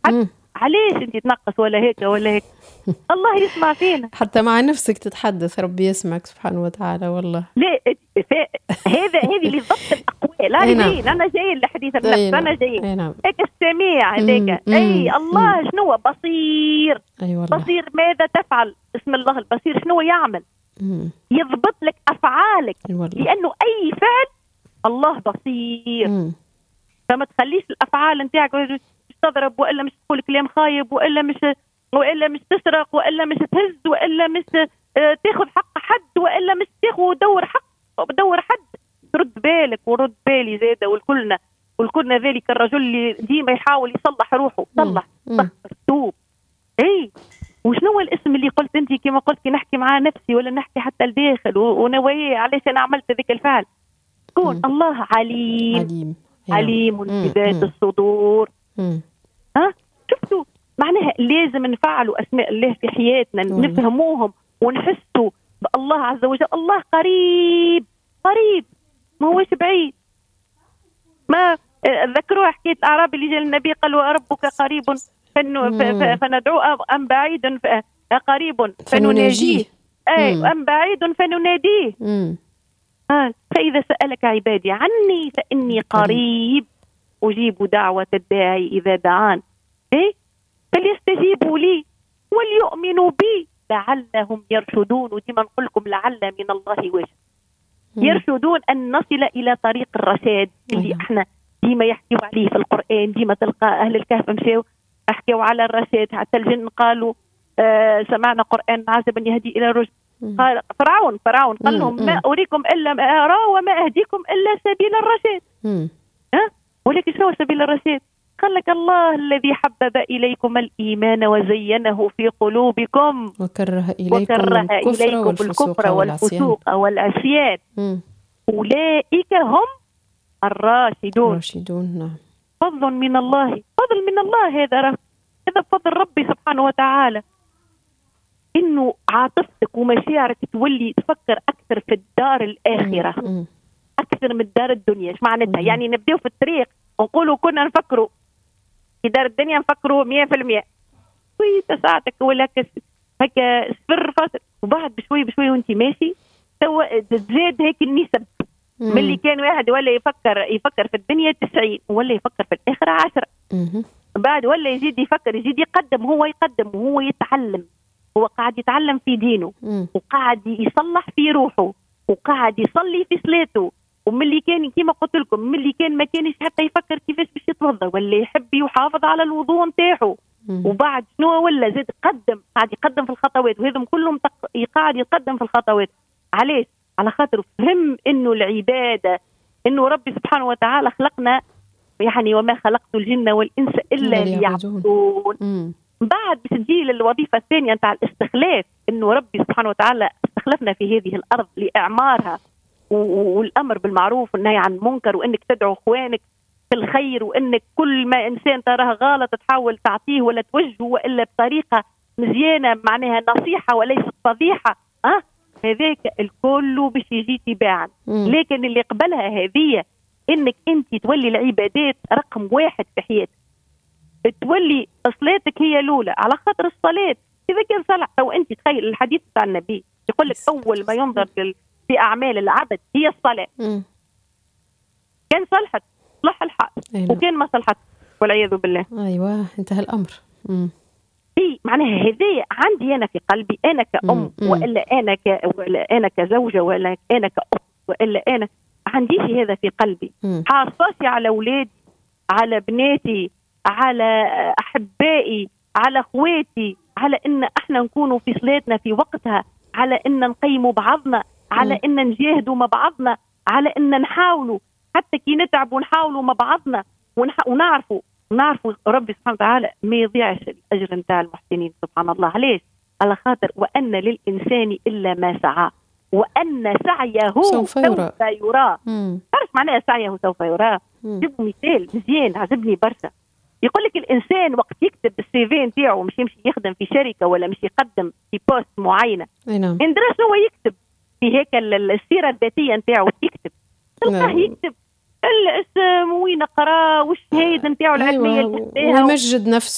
حد علاش انت تنقص ولا هيك ولا هيك. الله يسمع فينا. حتى مع نفسك تتحدث ربي يسمعك سبحانه وتعالى. والله لا هذه اللي ضبط الاقوال. انا جاي لحديث النفس. انا جاي هيك السميع هذاك. اي الله شنو بصير. بصير ماذا تفعل. اسم الله البصير شنو يعمل. يضبط لك افعالك لانه اي فعل الله بصير. فما تخليش الافعال نتاعك مش تضرب والا مش تقول كلام خايب والا مش تسرق والا مش تهز والا مش تاخذ حق حد والا مش تاخذ دور حد. ترد بالك ورد بالي زاده والكلنا ذلك الرجل اللي ديما يحاول يصلح روحه. صلح توب. اي وشنو الاسم اللي قلت انت كما قلت كي نحكي مع نفسي ولا نحكي حتى الداخل ونوايا علاش انا عملت ذاك الفعل. تكون الله عليم بذات الصدور. شفتوا معناها لازم نفعلوا اسماء الله في حياتنا. نفهموهم ونحسوا بالله عز وجل. الله قريب ما هوش بعيد. ما ذكروا حكايه اعرابي اللي جاء النبي قالوا ربك قريب فندعوه ام بعيد قريب فنناجيه ام بعيد فنناديه. فاذا سالك عبادي عني فاني قريب اجيب دعوه الداعي اذا دعان. فليستجيبوا لي وليؤمنوا بي لعلهم يرشدون. وديما نقول لكم لعل من الله وجه. يرشدون أن نصل إلى طريق الرشاد اللي احنا ديما يحكيوا عليه في القرآن. ديما تلقى أهل الكهف مشاو حكيوا على الرشاد. حتى الجن قالوا سمعنا قرآن عجبا يهدي إلى الرشد. قال فرعون قال لهم ما أريكم إلا ما أرى وما أهديكم إلا سبيل الرشاد. ولكن شنو سبيل الرشاد؟ قال لك الله الذي حبب إليكم الإيمان وزينه في قلوبكم وكره إليكم الكفر والعصيان أولئك هم الراشدون. نعم. فضل من الله هذا فضل ربي سبحانه وتعالى. إنه عاطفتك ومشاعرك تولي تفكر أكثر في الدار الآخرة أكثر من الدار الدنيا. إيش معناتها؟ يعني نبدأ في الطريق ونقولوا كنا نفكروا في دار الدنيا نفكروا 100% شوية ساعتك ولا هكا صفر فاصل وبعد بشوي وانت ماشي تزيد هيك النسب. من اللي كان واحد ولا يفكر في الدنيا 90 ولا يفكر في الآخرة 10. بعد ولا يزيد يقدم وهو يتعلم. هو قاعد يتعلم في دينه وقاعد يصلح في روحه وقاعد يصلي في صلاته. ومن اللي كان كما قلت لكم من اللي كان ما كانش حتى يفكر كيفاش باش يتوضا ولا يحب يحافظ على الوضوء نتاعو. وبعد شنو ولا زاد قاعد يقدم في الخطوات. وهذم كلهم قاعد يقدم في الخطوات. علاش؟ على خاطر فهم انه العباده انه ربي سبحانه وتعالى خلقنا يعني وما خلقت الجن والانس الا ليعبدون. بعد باش تجي للوظيفه الثانيه نتاع الاستخلاف. انه ربي سبحانه وتعالى استخلفنا في هذه الارض لاعمارها والامر بالمعروف والنهي عن المنكر وانك تدعو اخوانك في الخير وانك كل ما انسان تراه غلط تحاول تعطيه ولا توجهه والا بطريقه مزيانه معناها نصيحه وليست فضيحه. هذاك الكل باش يجي تباعا. لكن اللي قبلها هذه انك انت تولي العبادات رقم 1 في حياتك. تولي صلاتك هي الاولى على خاطر الصلاه اذا كان صلح. او انت تخيل الحديث تاع النبي يقول لك اول ما ينظر في أعمال العبد هي الصلاة. كان صلحت صلح الحال وكان ما صلحت والعياذ بالله. أيوة انتهى الأمر. معناها هذه عندي أنا في قلبي أنا كأم وإلا أنا كزوجة وإلا أنا كأم وإلا أنا عنديش هذا في قلبي. حاصاسي على أولادي على بناتي على أحبائي على أخواتي على إن إحنا نكونوا في صلاتنا في وقتها على إن نقيموا بعضنا على إن نجاهدوا مع بعضنا على إن نحاولوا حتى كي نتعب ونحاولوا مع بعضنا ونعرفوا ربي سبحانه وتعالى ما يضيعش الأجر نتاع المحسنين. سبحان الله. علاش؟ على خاطر وأن للإنسان إلا ما سعى وأن سعيه سوف يرى. تعرف معناها سعيه سوف يرى؟ جيبوا مثال مزيان عجبني برشا. يقول لك الإنسان وقت يكتب السي في نتاعو مش يمشي يخدم في شركة ولا مش يقدم في بوست معينة إندرس هو يكتب في هيك السيرة الذاتية نتاعو يكتب تلقاه يكتب الاسم وين قرا والشهاده نتاعو العلميه ويمجد نفسه